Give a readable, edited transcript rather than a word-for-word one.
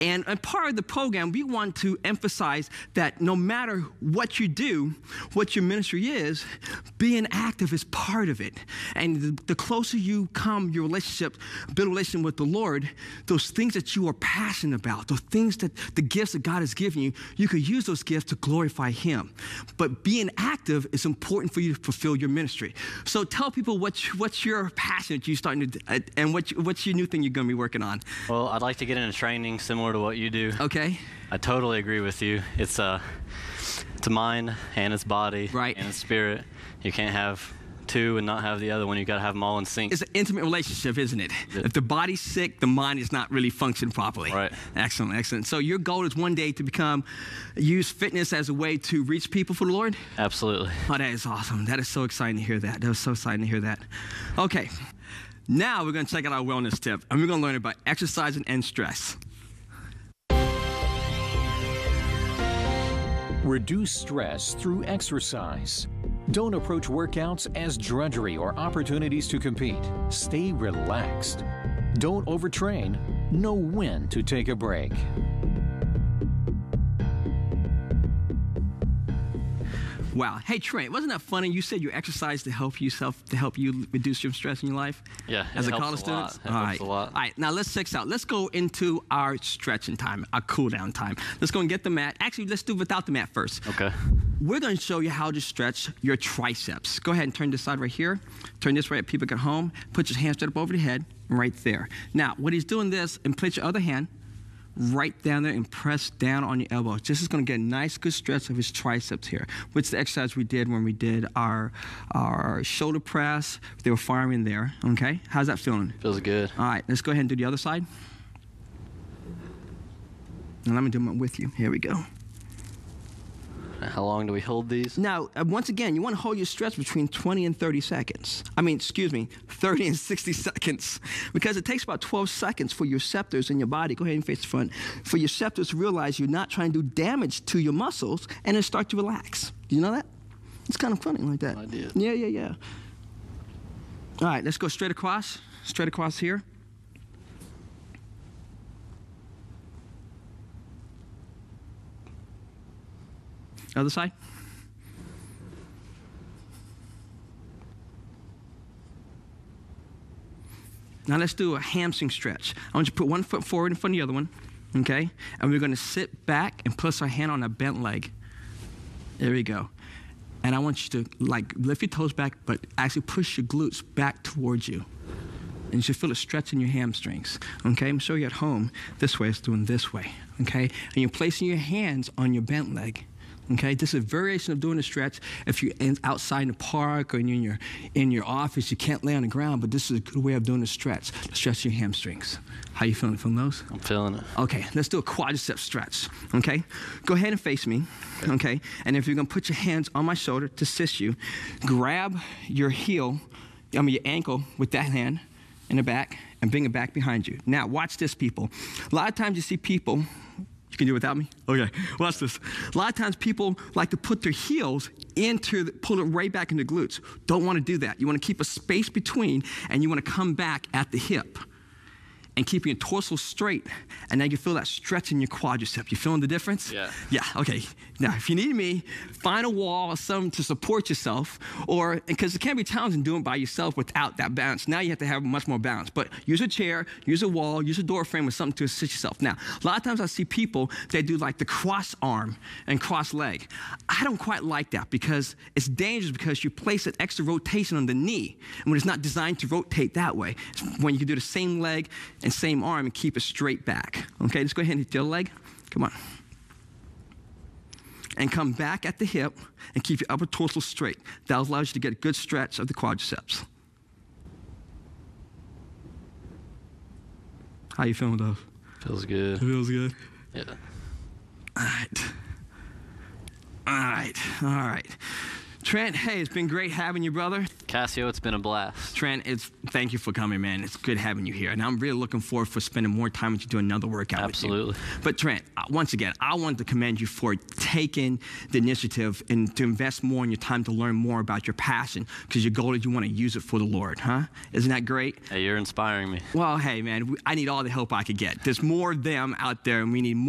And part of the program, we want to emphasize that no matter what you do, what your ministry is, being active is part of it. And the closer you come, build a relationship with the Lord, those things that you are passionate about, those things that the gifts that God has given you, you could use those gifts to glorify Him. But being active is important for you to fulfill your ministry. So tell people what's your passion that you're starting to do, and what's your new thing you're going to be working on. Well, I'd like to get into training similar to what you do. Okay. I totally agree with you. It's a mind and it's body, right, and it's spirit. You can't have two and not have the other one. You got to have them all in sync. It's an intimate relationship, isn't it? If the body's sick, the mind is not really functioning properly. Right. Excellent, excellent. So your goal is one day to use fitness as a way to reach people for the Lord? Absolutely. Oh, that is awesome. That is so exciting to hear that. That was so exciting to hear that. Okay. Now we're going to check out our wellness tip, and we're going to learn about exercising and stress. Reduce stress through exercise. Don't approach workouts as drudgery or opportunities to compete. Stay relaxed. Don't overtrain. Know when to take a break. Wow. Hey, Trent, wasn't that funny? You said you exercise to help you reduce your stress in your life? Yeah, as a college student? It helps a lot. All right, now let's check this out. Let's go into our stretching time, our cool down time. Let's go and get the mat. Actually, let's do without the mat first. Okay. We're going to show you how to stretch your triceps. Go ahead and turn this side right here. Turn this way at people at home. Put your hand straight up over the head, right there. Now, when he's doing this, and place your other hand right down there and press down on your elbows. This is going to get a nice, good stretch of his triceps here, which is the exercise we did when we did our shoulder press. They were firing there, okay? How's that feeling? Feels good. All right, let's go ahead and do the other side. And let me do them with you. Here we go. How long do we hold these? Now, once again, you want to hold your stretch between 20 and 30 seconds. 30 and 60 seconds. Because it takes about 12 seconds for your receptors in your body, go ahead and face the front, for your receptors to realize you're not trying to do damage to your muscles and then start to relax. Do you know that? It's kind of funny like that. I did. Yeah. All right, let's go straight across here. Other side. Now let's do a hamstring stretch. I want you to put one foot forward in front of the other one, okay? And we're going to sit back and place our hand on a bent leg. There we go. And I want you to lift your toes back, but actually push your glutes back towards you. And you should feel a stretch in your hamstrings, okay? I'm showing you at home. This way, it's doing this way, okay? And you're placing your hands on your bent leg. Okay, this is a variation of doing a stretch. If you're outside in the park or in your office, you can't lay on the ground, but this is a good way of doing a stretch. Stretch your hamstrings. How you feeling from those? I'm feeling it. Okay, let's do a quadricep stretch, okay? Go ahead and face me, okay? And if you're gonna put your hands on my shoulder to assist you, grab your your ankle with that hand in the back and bring it back behind you. Now, watch this, people. A lot of times you see people. You can do it without me? Okay, watch this. A lot of times people like to put their heels pull it right back into glutes. Don't want to do that. You want to keep a space between, and you want to come back at the hip and keep your torso straight, and now you feel that stretch in your quadricep. You feeling the difference? Yeah. Yeah, okay. Now, if you need me, find a wall or something to support yourself, because it can be challenging doing it by yourself without that balance. Now you have to have much more balance, but use a chair, use a wall, use a door frame or something to assist yourself. Now, a lot of times I see people, they do like the cross arm and cross leg. I don't quite like that because it's dangerous because you place an extra rotation on the knee, and when it's not designed to rotate that way. It's when you can do the same leg and same arm and keep it straight back. Okay, let's go ahead and hit the other leg. Come on. And come back at the hip and keep your upper torso straight. That allows you to get a good stretch of the quadriceps. How you feeling, Dove? Feels good. It feels good? Yeah. All right. Trent, hey, it's been great having you, brother. Cassio, it's been a blast. Trent, thank you for coming, man. It's good having you here. And I'm really looking forward for spending more time with you doing another workout Absolutely. with you. But Trent, once again, I want to commend you for taken the initiative and to invest more in your time to learn more about your passion, because your goal is you want to use it for the Lord, huh? Isn't that great? Hey, you're inspiring me. Well, hey, man, I need all the help I could get. There's more of them out there, and we need more.